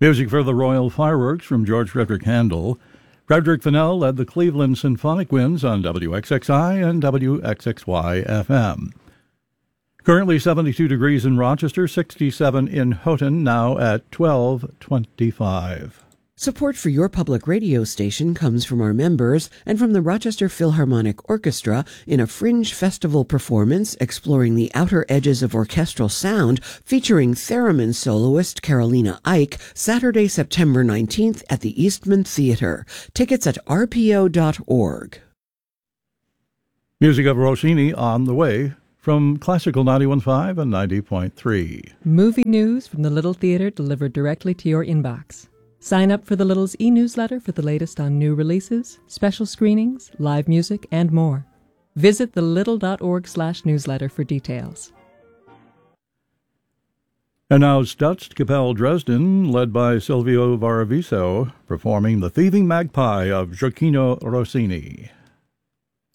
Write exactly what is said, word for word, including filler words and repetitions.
Music for the Royal Fireworks from George Frederick Handel. Frederick Fennell led the Cleveland Symphonic Winds on W X X I and W X X Y F M. Currently seventy-two degrees in Rochester, sixty-seven in Houghton, now at twelve twenty-five. Support for your public radio station comes from our members and from the Rochester Philharmonic Orchestra in a fringe festival performance exploring the outer edges of orchestral sound featuring theremin soloist Carolina Ike Saturday, September nineteenth at the Eastman Theater. Tickets at r p o dot org. Music of Rossini on the way from Classical ninety-one point five and ninety point three. Movie news from the Little Theater delivered directly to your inbox. Sign up for the Little's e-newsletter for the latest on new releases, special screenings, live music, and more. Visit thelittle.org slash newsletter for details. And now Staatskapelle Dresden, led by Silvio Varaviso, performing The Thieving Magpie of Gioacchino Rossini.